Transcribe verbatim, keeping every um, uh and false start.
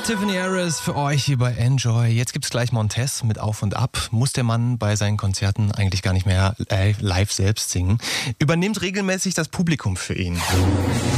Tiffany Harris für euch hier bei Enjoy. Jetzt gibt's gleich Montez mit Auf und Ab. Muss der Mann bei seinen Konzerten eigentlich gar nicht mehr live selbst singen. Übernimmt regelmäßig das Publikum für ihn.